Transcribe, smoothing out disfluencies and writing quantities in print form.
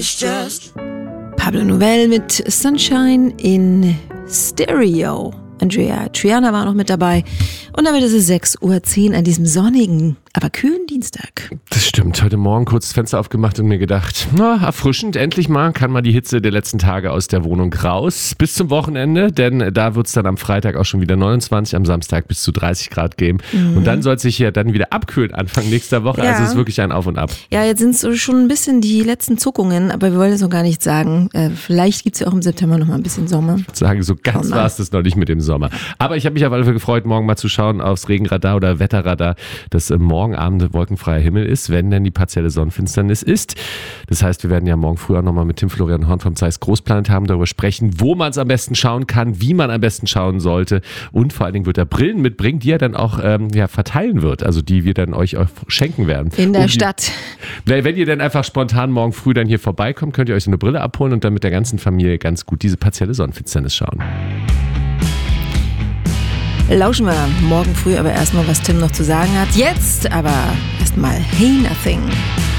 It's just Pablo Novell mit Sunshine in Stereo. Andrea Triana war noch mit dabei. Und damit ist es 6:10 Uhr an diesem sonnigen, aber kühlen Dienstag. Das stimmt. Heute Morgen kurz das Fenster aufgemacht und mir gedacht, erfrischend, endlich mal, kann mal die Hitze der letzten Tage aus der Wohnung raus. Bis zum Wochenende, denn da wird es dann am Freitag auch schon wieder 29, am Samstag bis zu 30 Grad geben. Und dann soll es sich ja dann wieder abkühlen Anfang nächster Woche. Ja. Also es ist wirklich ein Auf und Ab. Ja, jetzt sind es so schon ein bisschen die letzten Zuckungen, aber wir wollen es noch gar nicht sagen. Vielleicht gibt es ja auch im September noch mal ein bisschen Sommer. Ich sagen, so ganz war es das noch nicht mit dem Sommer. Aber ich habe mich auf alle Fälle gefreut, morgen mal zu schauen aufs Regenradar oder Wetterradar, dass morgen Abend wolkenfreier Himmel ist, wenn denn die partielle Sonnenfinsternis ist. Das heißt, wir werden ja morgen früh auch nochmal mit Tim Florian Horn vom Zeiss Großplanet haben, darüber sprechen, wo man es am besten schauen kann, wie man am besten schauen sollte und vor allen Dingen wird er Brillen mitbringen, die er dann auch verteilen wird, also die wir dann euch auch schenken werden. In der Stadt. Wenn ihr dann einfach spontan morgen früh dann hier vorbeikommt, könnt ihr euch so eine Brille abholen und dann mit der ganzen Familie ganz gut diese partielle Sonnenfinsternis schauen. Lauschen wir morgen früh aber erstmal, was Tim noch zu sagen hat. Jetzt aber erstmal Hey Nothing.